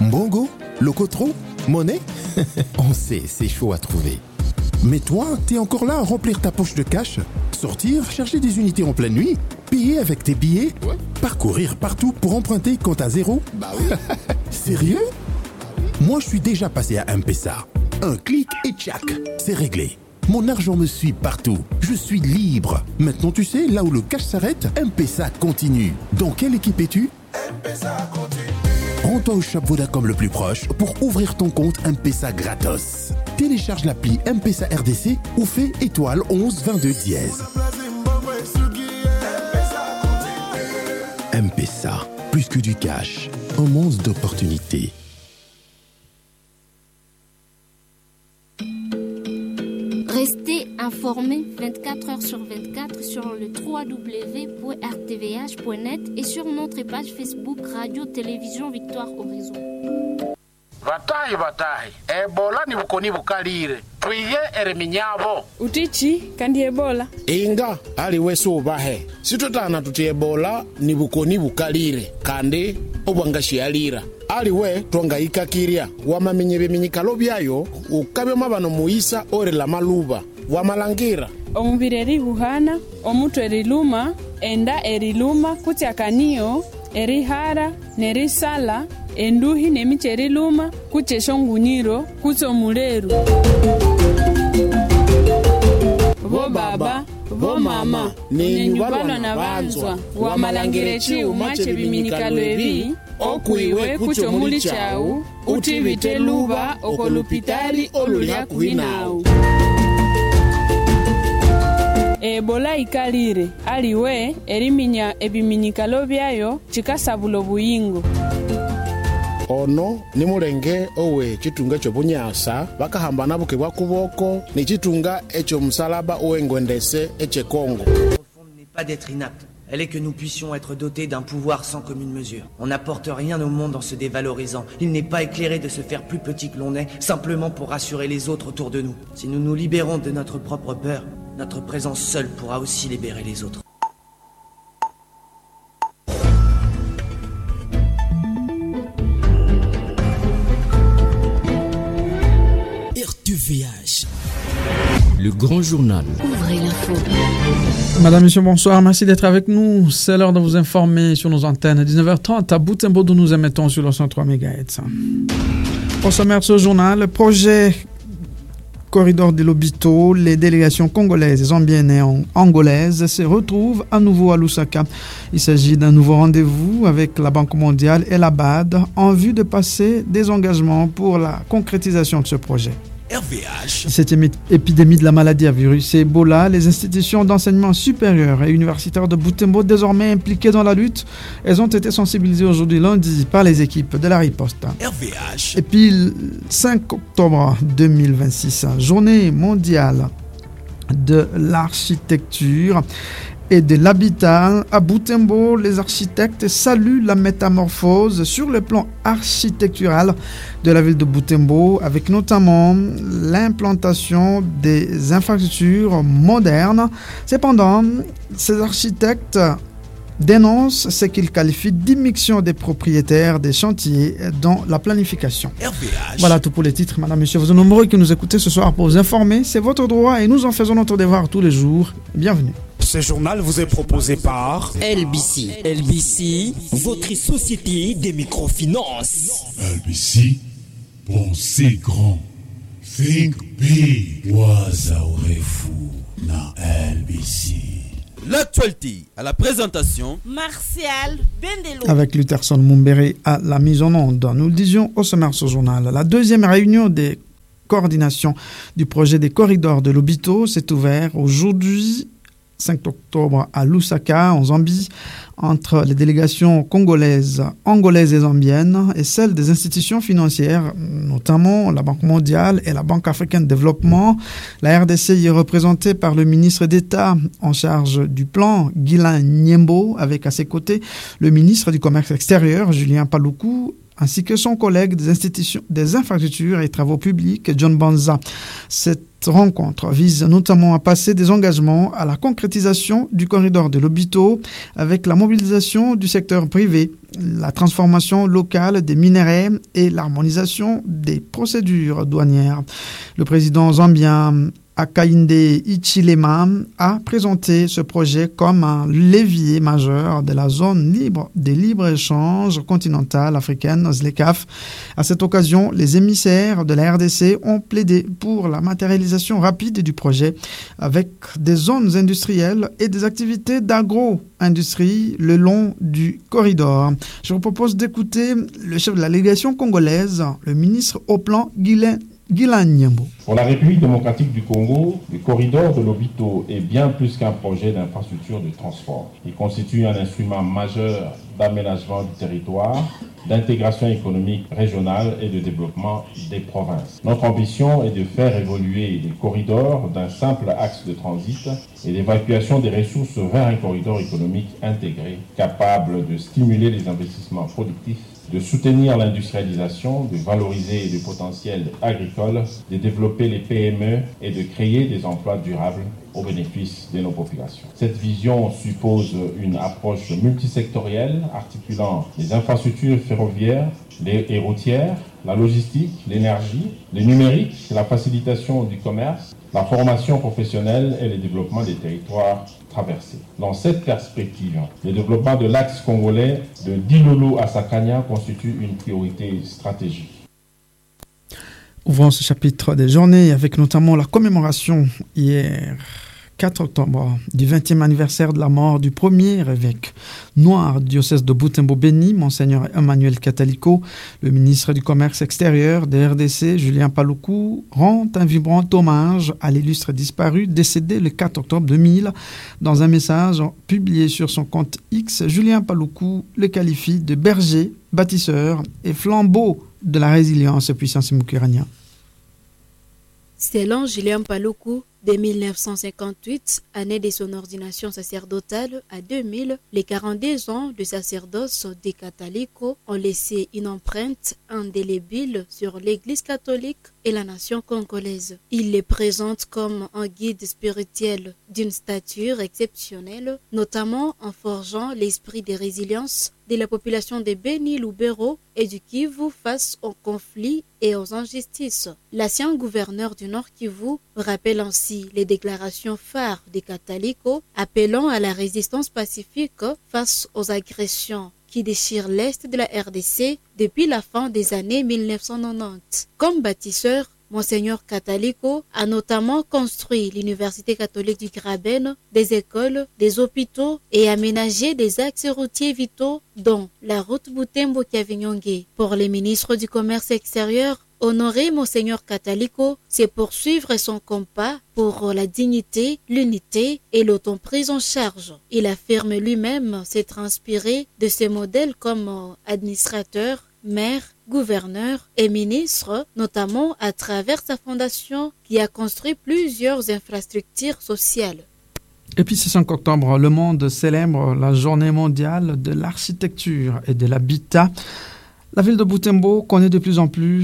Mbongo? Locotro? Monnaie? On sait, c'est chaud à trouver. Mais toi, t'es encore là à remplir ta poche de cash? Sortir, chercher des unités en pleine nuit? Payer avec tes billets? Ouais. Parcourir partout pour emprunter compte à zéro? Bah oui. Sérieux? Moi, je suis déjà passé à M-Pesa. Un clic et tchac, c'est réglé. Mon argent me suit partout. Je suis libre. Maintenant, tu sais, là où le cash s'arrête, M-Pesa continue. Dans quelle équipe es-tu? M-Pesa continue. Rends-toi au shop Vodacom le plus proche pour ouvrir ton compte M-Pesa gratos. Télécharge l'appli M-Pesa RDC ou fais étoile 11 22 dièse. M-Pesa, plus que du cash, un monde d'opportunités. Restez informés 24 heures sur 24 sur le www.rtvh.net et sur notre page Facebook Radio Télévision Victoire Horizon. Vatahi, Ebola ni bukoni bukalire. Tuiye ereminyavo. Utichi kandi Ebola. Inga ali weso bahe. Situtana tuti Ebola ni bukoni bukalire kandi obwangashi alira. Ali we tonga ikakiria wamamenye beminyikalo byayo ukabyo mabano muisa ore la maluba wamalangira. Omubiri eriguhana, omutwe eriluma, enda eriluma, kutya kaniyo, erihara, nerisala, enduhi nemiche eriluma, kutya shongunyiro, kutya omuleru. Bo baba, bo mama, nenyubalwa na banzwa, wamalangire chiu mache biminyikalo ebi, okuiwe kutya omuli chawu, utibite luba okolupitali olulia kuhinau. Ebola ikalire aliwe eriminya ebiminyikalo byayo chikasabula buyingo. Ono ni mulenge owe chitunga chobunyasa bakahambana buke bwa kuboko ni chitunga echo musalaba owengwendese eche Kongo. Au fond n'est pas d'être inapte. Elle est que nous puissions être dotés d'un pouvoir sans commune mesure. On n'apporte rien au monde en se dévalorisant. Il n'est pas éclairé de se faire plus petit que l'on est, simplement pour rassurer les autres autour de nous. Si nous nous libérons de notre propre peur, notre présence seule pourra aussi libérer les autres. RTVH, le grand journal. Ouvrez l'info. Madame, Monsieur, bonsoir. Merci d'être avec nous. C'est l'heure de vous informer sur nos antennes. À 19h30, à Butembo, d'où nous émettons sur le 103 MHz. Au sommaire de ce journal, le projet Corridor de l'Obito, les délégations congolaises, zambiennes et angolaises se retrouvent à nouveau à Lusaka. Il s'agit d'un nouveau rendez-vous avec la Banque mondiale et la BAD en vue de passer des engagements pour la concrétisation de ce projet. RVH. Cette épidémie de la maladie à virus Ebola, les institutions d'enseignement supérieur et universitaire de Butembo, désormais impliquées dans la lutte, elles ont été sensibilisées aujourd'hui lundi par les équipes de la riposte. RVH. Et puis, le 5 octobre 2026, journée mondiale de l'architecture et de l'habitat. À Butembo, les architectes saluent la métamorphose sur le plan architectural de la ville de Butembo, avec notamment l'implantation des infrastructures modernes. Cependant, ces architectes dénoncent ce qu'ils qualifient d'immixtion des propriétaires des chantiers dans la planification. RVH. Voilà tout pour les titres, madame, monsieur. Vous êtes nombreux qui nous écoutez ce soir pour vous informer. C'est votre droit et nous en faisons notre devoir tous les jours. Bienvenue. Ce journal vous est proposé par LBC. LBC, votre société des microfinances. LBC, pensez grand. Think big. Wazaorefu na LBC. L'actualité à la présentation Martial Bendelo avec Lutherson Mumbere à la mise en onde. Nous le disions au sommaire de ce journal. La deuxième réunion des coordinations du projet des corridors de l'Obito s'est ouverte aujourd'hui 5 octobre à Lusaka, en Zambie, entre les délégations congolaises, angolaises et zambiennes et celles des institutions financières, notamment la Banque mondiale et la Banque africaine de développement. La RDC y est représentée par le ministre d'État en charge du plan, Guilain Nyembo, avec à ses côtés le ministre du Commerce extérieur, Julien Paluku, ainsi que son collègue des infrastructures et travaux publics, John Banza. Cette rencontre vise notamment à passer des engagements à la concrétisation du corridor de Lobito avec la mobilisation du secteur privé, la transformation locale des minerais et l'harmonisation des procédures douanières. Le président zambien Hakainde Hichilema a présenté ce projet comme un levier majeur de la zone libre des libre-échanges continentale africaine, ZLECAf. À cette occasion, les émissaires de la RDC ont plaidé pour la matérialisation rapide du projet avec des zones industrielles et des activités d'agro-industrie le long du corridor. Je vous propose d'écouter le chef de la délégation congolaise, le ministre au plan Guilain Nyambo. Pour la République démocratique du Congo, le corridor de Lobito est bien plus qu'un projet d'infrastructure de transport. Il constitue un instrument majeur d'aménagement du territoire, d'intégration économique régionale et de développement des provinces. Notre ambition est de faire évoluer les corridors d'un simple axe de transit et d'évacuation des ressources vers un corridor économique intégré, capable de stimuler les investissements productifs, de soutenir l'industrialisation, de valoriser le potentiel agricole, de développer les PME et de créer des emplois durables au bénéfice de nos populations. Cette vision suppose une approche multisectorielle articulant les infrastructures ferroviaires et routières, la logistique, l'énergie, le numérique, la facilitation du commerce, la formation professionnelle et le développement des territoires traversés. Dans cette perspective, le développement de l'axe congolais de Dilolo à Sakania constitue une priorité stratégique. Ouvrons ce chapitre des journées avec notamment la commémoration hier 4 octobre du 20e anniversaire de la mort du premier évêque noir du diocèse de Butembo-Beni, Monseigneur Emmanuel Kataliko. Le ministre du Commerce extérieur de RDC, Julien Paluku, rend un vibrant hommage à l'illustre disparu décédé le 4 octobre 2000. Dans un message publié sur son compte X, Julien Paluku le qualifie de berger, bâtisseur et flambeau de la résilience puissance mukiranien. Selon Julien Paluku, de 1958, année de son ordination sacerdotale, à 2000, les 42 ans de sacerdoce des Kataliko ont laissé une empreinte indélébile sur l'Église catholique et la nation congolaise. Il les présente comme un guide spirituel d'une stature exceptionnelle, notamment en forgeant l'esprit de résilience de la population de Beni-Lubero et du Kivu face aux conflits et aux injustices. L'ancien gouverneur du Nord Kivu rappelle ainsi les déclarations phares des Kataliko appelant à la résistance pacifique face aux agressions qui déchirent l'Est de la RDC depuis la fin des années 1990. Comme bâtisseur, Monseigneur Kataliko a notamment construit l'Université catholique du Graben, des écoles, des hôpitaux et aménagé des axes routiers vitaux dont la route Butembo-Kiavinyonge. Pour les ministres du Commerce extérieur, honorer Monseigneur Kataliko, c'est poursuivre son combat pour la dignité, l'unité et l'autoprise en charge. Il affirme lui-même s'être inspiré de ces modèles comme administrateur, maire, gouverneur et ministre, notamment à travers sa fondation qui a construit plusieurs infrastructures sociales. Et puis ce 5 octobre, le monde célèbre la journée mondiale de l'architecture et de l'habitat. La ville de Butembo connaît de plus en plus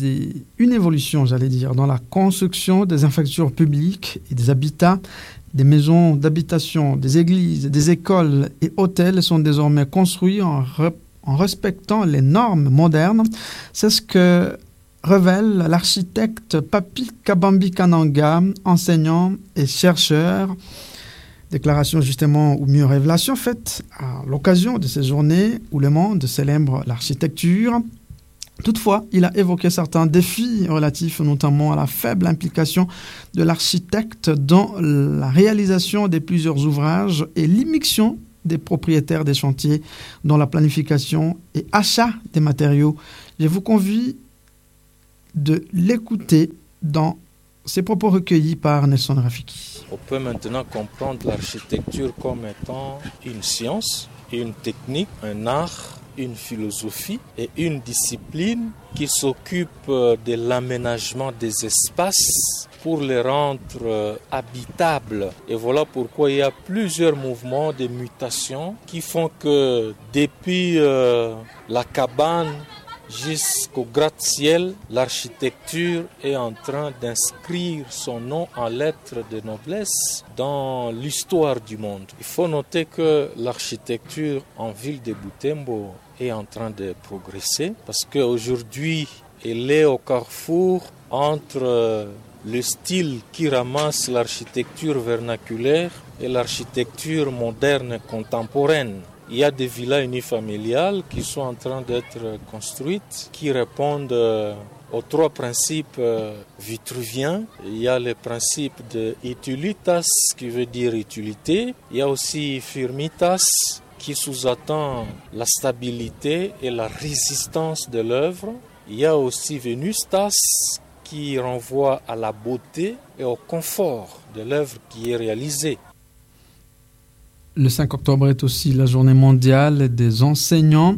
une évolution, dans la construction des infrastructures publiques et des habitats. Des maisons d'habitation, des églises, des écoles et hôtels sont désormais construits en respectant les normes modernes. C'est ce que révèle l'architecte Papi Kabambi Kananga, enseignant et chercheur. Déclaration justement, ou mieux révélation, faite à l'occasion de ces journées où le monde célèbre l'architecture. Toutefois, il a évoqué certains défis relatifs notamment à la faible implication de l'architecte dans la réalisation de plusieurs ouvrages et l'immixtion des propriétaires des chantiers dans la planification et achat des matériaux. Je vous convie de l'écouter dans ses propos recueillis par Nelson Rafiki. On peut maintenant comprendre l'architecture comme étant une science, une technique, un art, une philosophie et une discipline qui s'occupe de l'aménagement des espaces pour les rendre habitables. Et voilà pourquoi il y a plusieurs mouvements de mutation qui font que depuis la cabane jusqu'au gratte-ciel, l'architecture est en train d'inscrire son nom en lettres de noblesse dans l'histoire du monde. Il faut noter que l'architecture en ville de Butembo est en train de progresser parce qu'aujourd'hui, elle est au carrefour entre le style qui ramasse l'architecture vernaculaire et l'architecture moderne contemporaine. Il y a des villas unifamiliales qui sont en train d'être construites, qui répondent aux 3 principes vitruviens. Il y a le principe de utilitas, qui veut dire utilité. Il y a aussi firmitas, qui sous-entend la stabilité et la résistance de l'œuvre. Il y a aussi venustas, qui renvoie à la beauté et au confort de l'œuvre qui est réalisée. Le 5 octobre est aussi la journée mondiale des enseignants.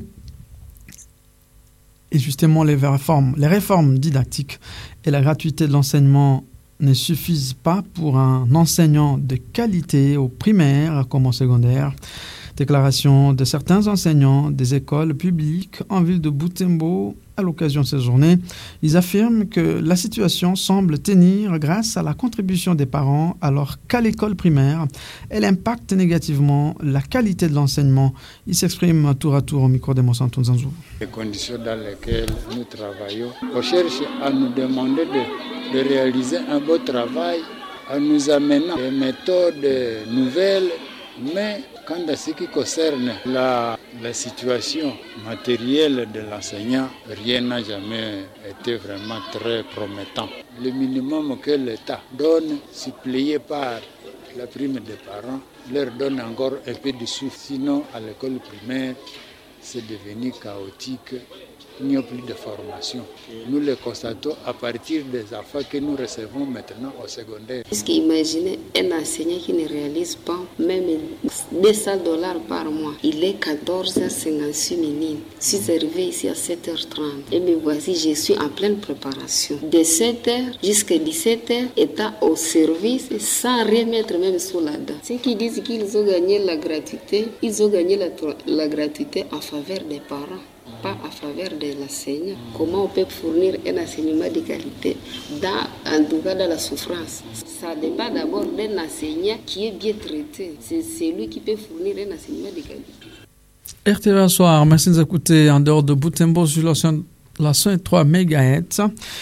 Et justement, les réformes didactiques et la gratuité de l'enseignement ne suffisent pas pour un enseignant de qualité au primaire comme au secondaire. Déclaration de certains enseignants des écoles publiques en ville de Butembo à l'occasion de cette journée. Ils affirment que la situation semble tenir grâce à la contribution des parents, alors qu'à l'école primaire, elle impacte négativement la qualité de l'enseignement. Ils s'expriment tour à tour au micro de Monsanto Nzanzou. Les conditions dans lesquelles nous travaillons, on cherche à nous demander de réaliser un beau travail en nous amenant des méthodes nouvelles, mais quant à ce qui concerne la situation matérielle de l'enseignant, rien n'a jamais été vraiment très promettant. Le minimum que l'État donne, suppléé par la prime des parents, leur donne encore un peu de souffle. Sinon, à l'école primaire, c'est devenu chaotique. Il n'y a plus de formation. Nous le constatons à partir des enfants que nous recevons maintenant au secondaire. Est-ce qu'imaginez un enseignant qui ne réalise pas même $200 par mois. Il est 14h56 minutes. Je suis arrivé ici à 7h30. Et me voici, je suis en pleine préparation. De 7h jusqu'à 17h, étant au service sans rien mettre même sous la dent. Ceux qui disent qu'ils ont gagné la gratuité, ils ont gagné la gratuité en faveur des parents, pas en faveur de l'enseignant. Comment on peut fournir un enseignement de qualité en tout cas dans la souffrance? Ça dépend d'abord d'un enseignant qui est bien traité. C'est celui qui peut fournir un enseignement de qualité. RTV soir, merci d'écouter en dehors de Butembo sur la 103 MHz.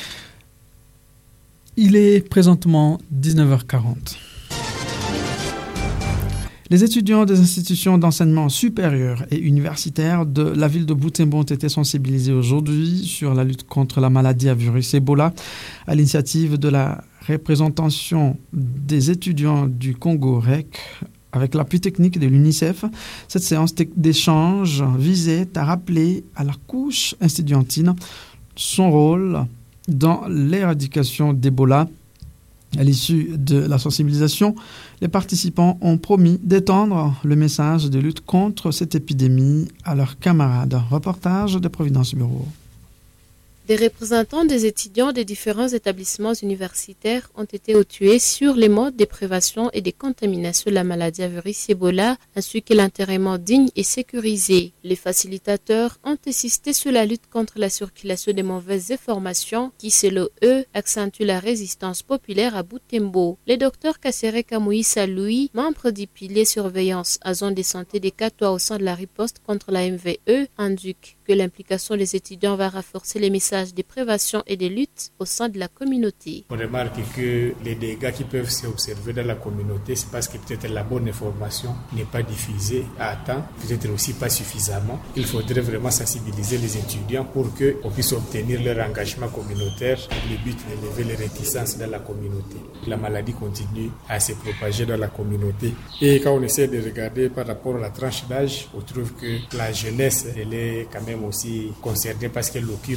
Il est présentement 19h40. Les étudiants des institutions d'enseignement supérieur et universitaire de la ville de Butembo ont été sensibilisés aujourd'hui sur la lutte contre la maladie à virus Ebola à l'initiative de la représentation des étudiants du Congo REC avec l'appui technique de l'UNICEF. Cette séance d'échange visait à rappeler à la couche estudiantine son rôle dans l'éradication d'Ebola. À l'issue de la sensibilisation, les participants ont promis d'étendre le message de lutte contre cette épidémie à leurs camarades. Reportage de Providence Bureau. Des représentants des étudiants des différents établissements universitaires ont été tués sur les modes de prévention et de contamination de la maladie à virus Ebola, ainsi que l'enterrement digne et sécurisé. Les facilitateurs ont insisté sur la lutte contre la circulation des mauvaises informations qui, selon eux, accentue la résistance populaire à Butembo. Le docteur Kasereka Moïsa Louis, membre du pilier surveillance à zone de santé des Katoa au sein de la riposte contre la MVE, indique que l'implication des étudiants va renforcer les messages de prévention et de lutte au sein de la communauté. On remarque que les dégâts qui peuvent s'observer dans la communauté, c'est parce que peut-être la bonne information n'est pas diffusée à temps, peut-être aussi pas suffisamment. Il faudrait vraiment sensibiliser les étudiants pour qu'on puisse obtenir leur engagement communautaire. Le but est de lever les réticences dans la communauté. La maladie continue à se propager dans la communauté. Et quand on essaie de regarder par rapport à la tranche d'âge, on trouve que la jeunesse, elle est quand même aussi concernée parce qu'elle occupe une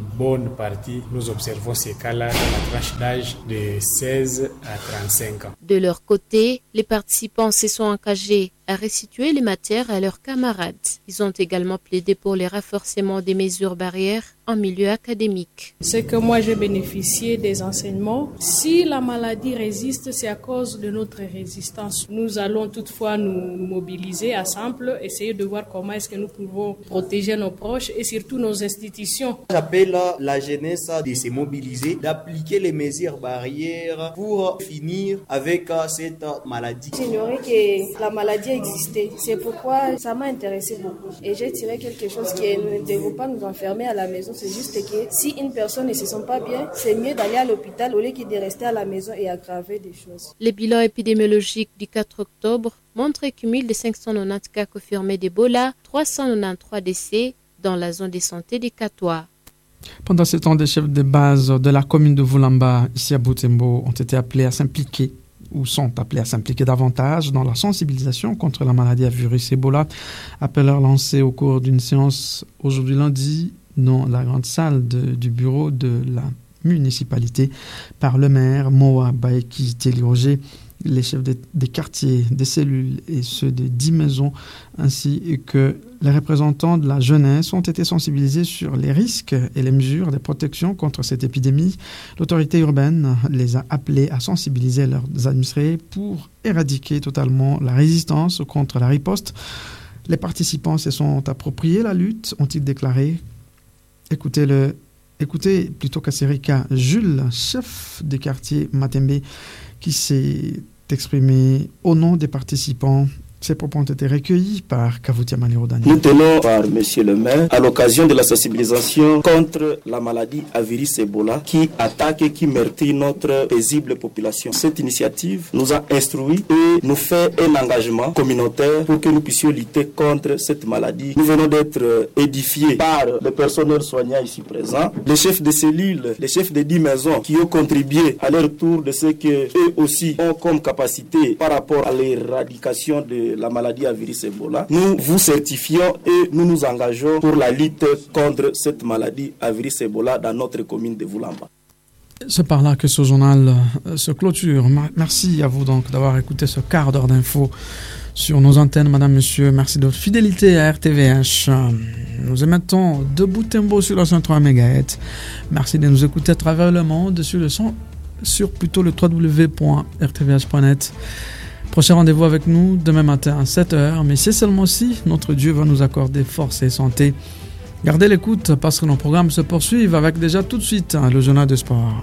bonne partie, nous observons ces cas-là dans la tranche d'âge de 16 à 35 ans. De leur côté, les participants se sont engagés à restituer les matières à leurs camarades. Ils ont également plaidé pour le renforcement des mesures barrières en milieu académique. C'est que moi j'ai bénéficié des enseignements. Si la maladie résiste, c'est à cause de notre résistance. Nous allons toutefois nous mobiliser ensemble, essayer de voir comment est-ce que nous pouvons protéger nos proches et surtout nos institutions. J'appelle la jeunesse de se mobiliser, d'appliquer les mesures barrières pour finir avec cette maladie. J'ignorais que la maladie existait. C'est pourquoi ça m'a intéressé beaucoup. Et j'ai tiré quelque chose qui est, nous ne devons pas nous enfermer à la maison. C'est juste que si une personne ne se sent pas bien, c'est mieux d'aller à l'hôpital au lieu de rester à la maison et aggraver des choses. Le bilan épidémiologique du 4 octobre montre un cumul de 590 cas confirmés d'Ebola, 393 décès dans la zone de santé des Katoa. Pendant ce temps, des chefs de base de la commune de Vulamba, ici à Butembo, ont été appelés à s'impliquer ou sont appelés à s'impliquer davantage dans la sensibilisation contre la maladie à virus Ebola. Appel lancé au cours d'une séance aujourd'hui lundi dans la grande salle du bureau de la municipalité par le maire Moa Baeki Télirogé, les chefs des quartiers, des cellules et ceux des 10 maisons, ainsi que les représentants de la jeunesse ont été sensibilisés sur les risques et les mesures de protection contre cette épidémie. L'autorité urbaine les a appelés à sensibiliser leurs administrés pour éradiquer totalement la résistance contre la riposte. Les participants se sont appropriés la lutte, ont-ils déclaré. Écoutez plutôt Kaserika Jules, chef des quartiers Matembe, qui s'est exprimé au nom des participants. Ces propos ont été recueillis par Kavutia Maliro Daniel. Nous tenons par Monsieur le maire à l'occasion de la sensibilisation contre la maladie à virus Ebola qui attaque et qui meurtrit notre paisible population. Cette initiative nous a instruits et nous fait un engagement communautaire pour que nous puissions lutter contre cette maladie. Nous venons d'être édifiés par le personnel soignant ici présent, les chefs de cellules, les chefs des 10 maisons qui ont contribué à leur tour de ce qu'eux aussi ont comme capacité par rapport à l'éradication de la maladie à virus Ebola. Nous vous certifions et nous nous engageons pour la lutte contre cette maladie à virus Ebola dans notre commune de Vulamba. C'est par là que ce journal se clôture. Merci à vous donc d'avoir écouté ce quart d'heure d'infos sur nos antennes, madame, monsieur. Merci de votre fidélité à RTVH. Nous émettons de Butembo sur le 103 MHz. Merci de nous écouter à travers le monde sur le www.rtvh.net. Prochain rendez-vous avec nous demain matin à 7h, mais c'est seulement si notre Dieu va nous accorder force et santé. Gardez l'écoute parce que nos programmes se poursuivent avec déjà tout de suite le journal de sport.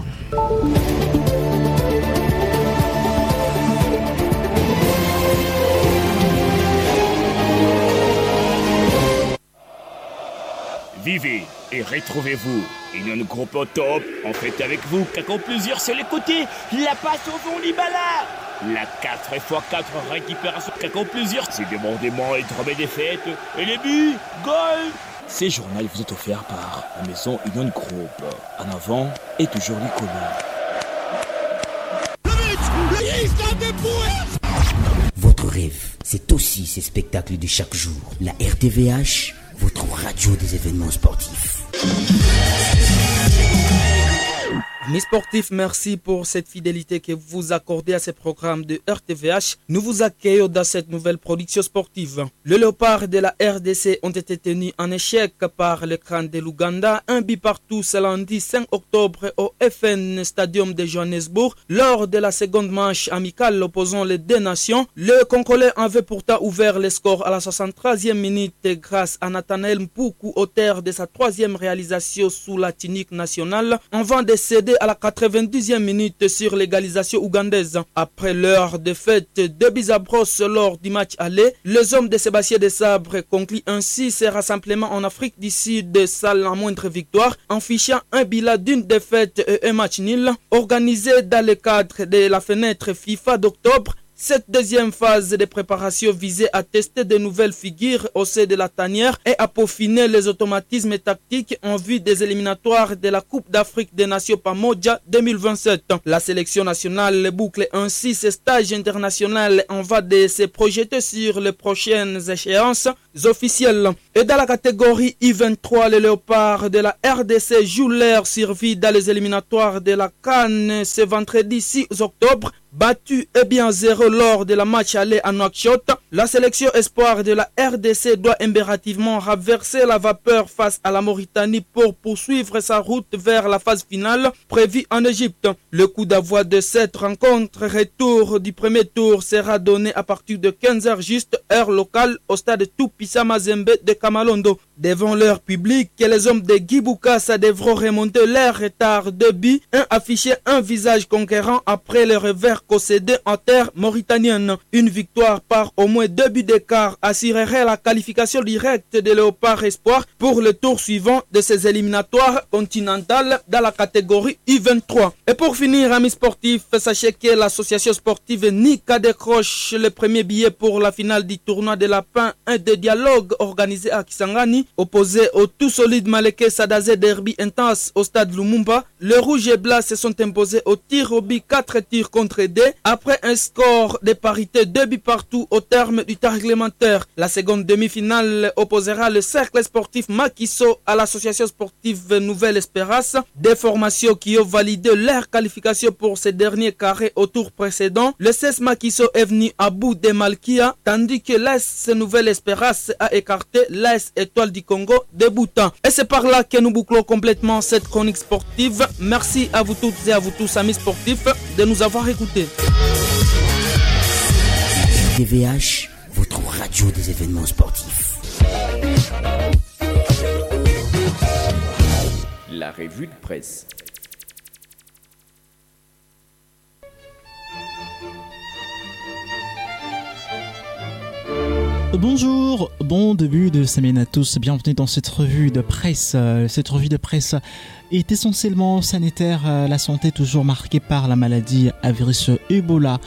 Vivez et retrouvez-vous. Une groupe au top, en fait avec vous, qu'accord plusieurs sur les côtés, la passe au fond Libala. La 4x4 récupération, qu'accord plusieurs, c'est débordement et drame des fêtes, et les buts, goal. Ces journaux vous est offert par la maison Union Group. En avant et toujours l'icône. Votre rêve, c'est aussi ces spectacles de chaque jour. La RTVH, votre radio des événements sportifs. Mes sportifs, merci pour cette fidélité que vous accordez à ces programmes de RTVH. Nous vous accueillons dans cette nouvelle production sportive. Le Léopard de la RDC ont été tenus en échec par le Crâne de l'Ouganda. Un but partout ce lundi 5 octobre au FN Stadium de Johannesburg. Lors de la seconde manche amicale opposant les deux nations, le Congolais avait pourtant ouvert le score à la 63e minute grâce à Nathanaël Mpoukou, auteur de sa 3e réalisation sous la tunique nationale, avant de céder à la 92e minute sur l'égalisation ougandaise. Après leur défaite 2-0 lors du match aller, les hommes de Sébastien Desabre concluent ainsi ces rassemblements en Afrique du Sud sans la moindre victoire, en fichant un bilan d'une défaite et un match nul, organisé dans le cadre de la fenêtre FIFA d'octobre. Cette deuxième phase de préparation visait à tester de nouvelles figures au sein de la tanière et à peaufiner les automatismes tactiques en vue des éliminatoires de la Coupe d'Afrique des Nations Pamoja 2027. La sélection nationale boucle ainsi ses stages internationaux en va de se projeter sur les prochaines échéances officielles. Et dans la catégorie I23, les Léopards de la RDC jouent leur survie dans les éliminatoires de la CAN ce vendredi 6 octobre. Battu et bien 0 lors de la match aller à Nouakchott, la sélection espoir de la RDC doit impérativement renverser la vapeur face à la Mauritanie pour poursuivre sa route vers la phase finale prévue en Égypte. Le coup d'envoi de cette rencontre retour du premier tour sera donné à partir de 15h juste heure locale au stade Toupissa Mazembe de Kamalondo. Devant leur public, les hommes de Guy Boukassa devront remonter leur retard de but, afficher un visage conquérant après le revers concédé en terre mauritanienne. Une victoire par au moins 2 buts d'écart assurerait la qualification directe des Léopards Espoir pour le tour suivant de ces éliminatoires continentales dans la catégorie U23. Et pour finir, amis sportifs, sachez que l'association sportive Nika décroche le premier billet pour la finale du tournoi de lapin 1 de dialogue organisé à Kisangani. Opposé au tout solide Maleke Sadazé derby intense au stade Lumumba, les rouges et blancs se sont imposés au tir au but 4 tirs contre 2 après un score de parité 2 buts partout au terme du temps réglementaire. La seconde demi-finale opposera le cercle sportif Makiso à l'association sportive Nouvelle Espérance, des formations qui ont validé leur qualification pour ces derniers carrés au tour précédent. Le 16 Makiso est venu à bout de Malkia, tandis que l'AS Nouvelle Espérance a écarté l'AS Étoile du Congo de Bhoutan. Et c'est par là que nous bouclons complètement cette chronique sportive. Merci à vous toutes et à vous tous, amis sportifs, de nous avoir écoutés. RTVH, votre radio des événements sportifs. La revue de presse. Bonjour, bon début de semaine à tous, bienvenue dans cette revue de presse. Cette revue de presse est essentiellement sanitaire, la santé toujours marquée par la maladie à virus Ebola.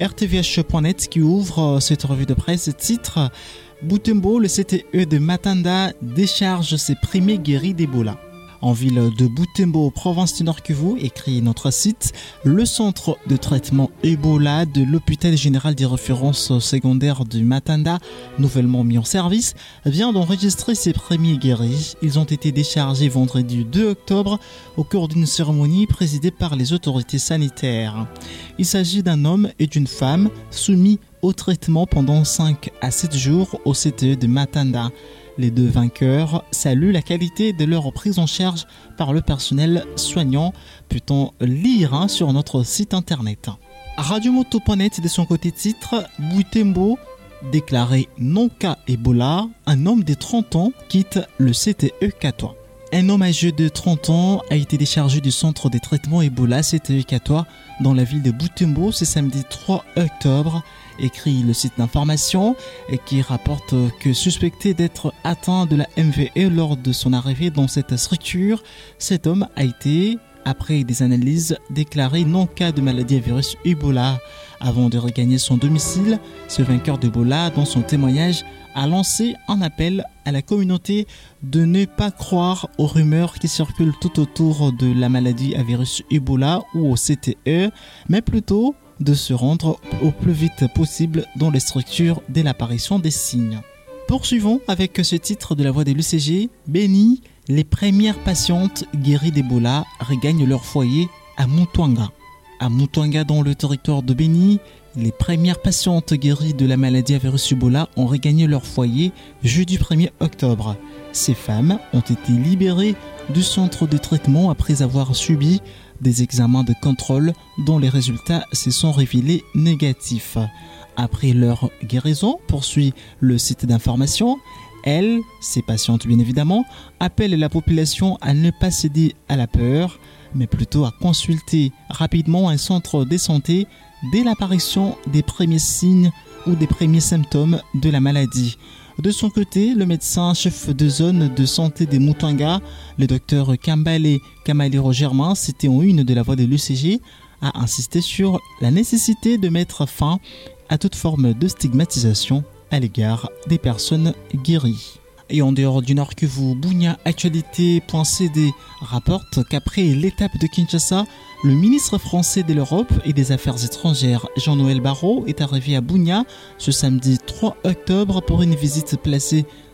RTVH.net qui ouvre cette revue de presse, titre Butembo, le CTE de Matanda décharge ses premiers guéris d'Ebola. En ville de Butembo, province du Nord-Kivu, écrit notre site, le centre de traitement Ebola de l'hôpital général des références secondaires du Matanda, nouvellement mis en service, vient d'enregistrer ses premiers guéris. Ils ont été déchargés vendredi 2 octobre au cours d'une cérémonie présidée par les autorités sanitaires. Il s'agit d'un homme et d'une femme soumis au traitement pendant 5 à 7 jours au CTE de Matanda. Les deux vainqueurs saluent la qualité de leur prise en charge par le personnel soignant. Peut-on lire sur notre site internet. Radiomoto.net de son côté titre Butembo déclaré non cas Ebola, un homme de 30 ans quitte le CTE Catois. Un homme âgé de 30 ans a été déchargé du centre de traitement Ebola CTE Catois dans la ville de Butembo ce samedi 3 octobre. Écrit le site d'information qui rapporte que suspecté d'être atteint de la MVE lors de son arrivée dans cette structure, cet homme a été, après des analyses, déclaré non cas de maladie à virus Ebola. Avant de regagner son domicile, ce vainqueur d'Ebola, dans son témoignage, a lancé un appel à la communauté de ne pas croire aux rumeurs qui circulent tout autour de la maladie à virus Ebola ou au CTE, mais plutôt de se rendre au plus vite possible dans les structures dès l'apparition des signes. Poursuivons avec ce titre de la voix de l'UCG, Béni, les premières patientes guéries d'Ebola regagnent leur foyer à Mutuanga. À Mutuanga, dans le territoire de Béni, les premières patientes guéries de la maladie à virus Ebola ont regagné leur foyer jeudi 1er octobre. Ces femmes ont été libérées du centre de traitement après avoir subi des examens de contrôle dont les résultats se sont révélés négatifs. Après leur guérison, poursuit le site d'information, elles, ces patientes bien évidemment, appellent la population à ne pas céder à la peur, mais plutôt à consulter rapidement un centre de santé dès l'apparition des premiers signes ou des premiers symptômes de la maladie. De son côté, le médecin chef de zone de santé des Mutuanga, le docteur Kamale Germain, cité en une de la voix de l'UCG, a insisté sur la nécessité de mettre fin à toute forme de stigmatisation à l'égard des personnes guéries. Et en dehors du Nord-Kivu, Bunia Actualité.cd rapporte qu'après l'étape de Kinshasa, le ministre français de l'Europe et des Affaires étrangères, Jean-Noël Barrot, est arrivé à Bunia ce samedi 3 octobre pour une visite placée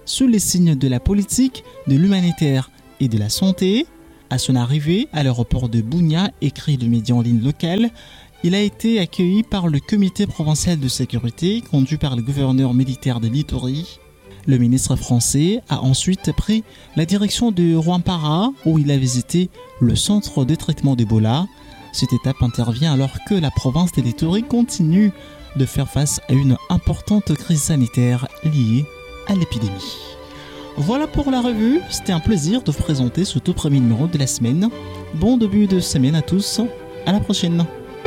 sous les signes de la politique, de l'humanitaire et de la santé. À son arrivée à l'aéroport de Bunia, écrit le média en ligne local, il a été accueilli par le comité provincial de sécurité conduit par le gouverneur militaire de l'Ituri. Le ministre français a ensuite pris la direction de Rwampara où il a visité le centre de traitement d'Ebola. Cette étape intervient alors que la province de l'Ituri continue de faire face à une importante crise sanitaire liée à l'épidémie. Voilà pour la revue, c'était un plaisir de vous présenter ce tout premier numéro de la semaine. Bon début de semaine à tous, à la prochaine.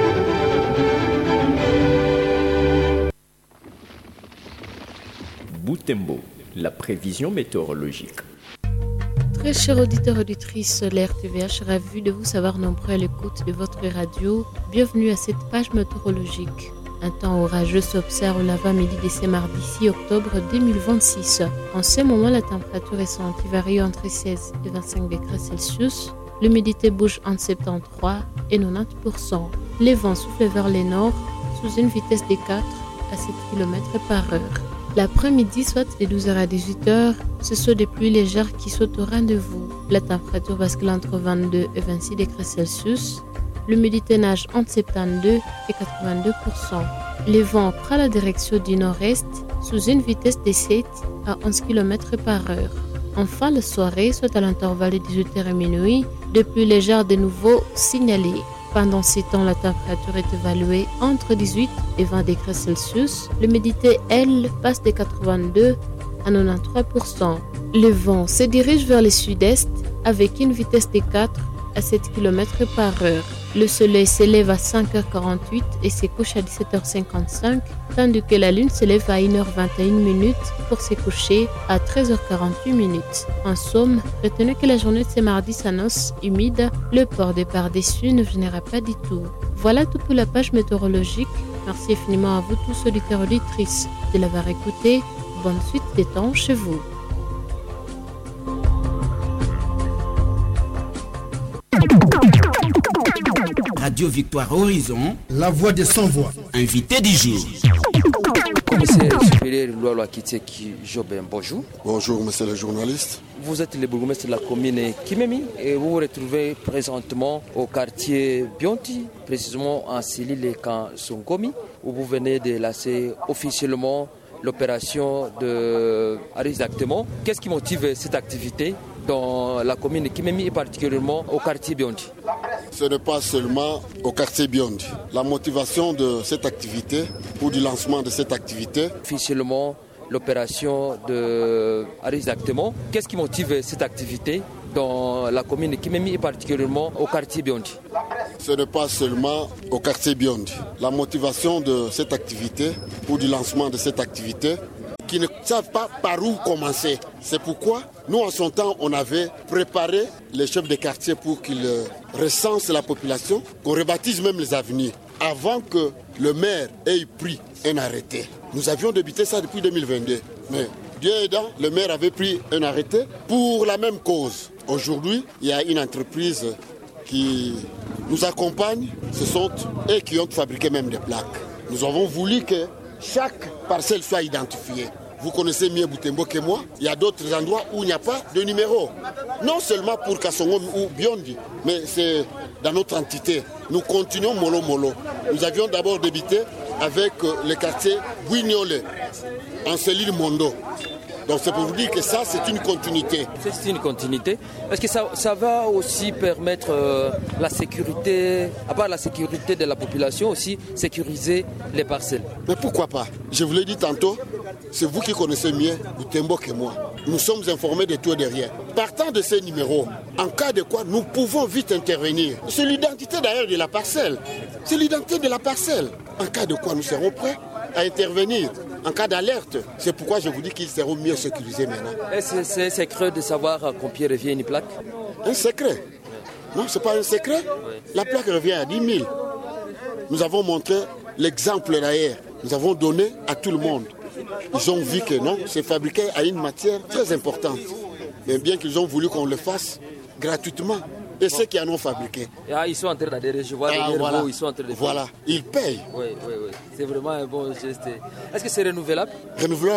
Butembo, la prévision météorologique. Très chers auditeurs et auditrices, l'RTVH ravi de vous savoir nombreux à l'écoute de votre radio. Bienvenue à cette page météorologique. Un temps orageux s'observe l'avant-midi de ce mardi 6 octobre 2026. En ce moment, la température ressentie varie entre 16 et 25 degrés Celsius. L'humidité bouge entre 73 et 90%. Les vents soufflent vers le nord sous une vitesse de 4 à 7 km/h. L'après-midi, soit de 12h à 18h, ce sont des pluies légères qui sont au rendez-vous. La température bascule entre 22 et 26 degrés Celsius. L'humidité nage entre 72 et 82%. Les vents prennent la direction du nord-est sous une vitesse de 7 à 11 km/h. Enfin, la soirée, soit à l'intervalle de 18h et minuit, des pluies légères de nouveau signalées. Pendant ces temps, la température est évaluée entre 18 et 20 degrés Celsius. L'humidité, elle, passe de 82 à 93%. Le vent se dirige vers le sud-est avec une vitesse de 4 à 7 km/h. Le soleil s'élève à 5h48 et se couche à 17h55, tandis que la lune s'élève à 1h21 pour se coucher à 13h48. En somme, retenez que la journée de ce mardi s'annonce humide, le port des par-dessus ne viendra pas du tout. Voilà tout pour la page météorologique. Merci infiniment à vous tous auditeurs et auditrices de l'avoir écouté. Bonne suite des temps chez vous. Radio Victoire Horizon, la voix des sans-voix. Invité du jour. Commissaire supérieur Lolo Kiteki Jobin, bonjour. Bonjour, monsieur le journaliste. Vous êtes le bourgmestre de la commune Kimemi et vous vous retrouvez présentement au quartier Bionti, précisément en Silile et Kansongomi, où vous venez de lancer officiellement l'opération de Exactement. Qu'est-ce qui motive cette activité dans la commune Kimemi et particulièrement au quartier Bionti? Ce n'est pas seulement au quartier Bionti. La motivation de cette activité ou du lancement de cette activité. Officiellement, l'opération de Exactement. Qu'est-ce qui motive cette activité dans la commune Kimemi et particulièrement au quartier Bionti? Ce n'est pas seulement au quartier Bionti. La motivation de cette activité ou du lancement de cette activité qui ne savent pas par où commencer. C'est pourquoi nous, en son temps, on avait préparé les chefs de quartier pour qu'ils recensent la population, qu'on rebaptise même les avenirs, avant que le maire ait pris un arrêté. Nous avions débuté ça depuis 2022, mais Dieu aidant, le maire avait pris un arrêté pour la même cause. Aujourd'hui, il y a une entreprise qui nous accompagne, ce sont eux qui ont fabriqué même des plaques. Nous avons voulu que chaque parcelle soit identifiée. Vous connaissez mieux Butembo que moi. Il y a d'autres endroits où il n'y a pas de numéro. Non seulement pour Kassongom ou Biondi, mais c'est dans notre entité. Nous continuons mollo. Nous avions d'abord débuté avec le quartier Bouignolé, en Céline Mondo. Donc c'est pour vous dire que ça, c'est une continuité. C'est une continuité. Est-ce que ça va aussi permettre la sécurité, à part la sécurité de la population, aussi sécuriser les parcelles? Mais pourquoi pas? Je vous l'ai dit tantôt, c'est vous qui connaissez mieux Butembo que moi. Nous sommes informés de tout et de rien. Partant de ces numéros, en cas de quoi, nous pouvons vite intervenir. C'est l'identité d'ailleurs de la parcelle. C'est l'identité de la parcelle. En cas de quoi, nous serons prêts à intervenir. En cas d'alerte, c'est pourquoi je vous dis qu'ils seront mieux sécurisés maintenant. Est-ce c'est secret de savoir combien revient une plaque? Un secret? Non, ce n'est pas un secret. La plaque revient à 10 000. Nous avons montré l'exemple d'ailleurs. Nous avons donné à tout le monde. Ils ont vu que non, c'est fabriqué à une matière très importante. Mais bien qu'ils ont voulu qu'on le fasse gratuitement. Et ceux qui en ont fabriqué. Ils sont en train d'adhérer, je vois voilà. Ils sont en train de Voilà, ils payent. Oui. C'est vraiment un bon geste. Est-ce que c'est renouvelable? Renouvelable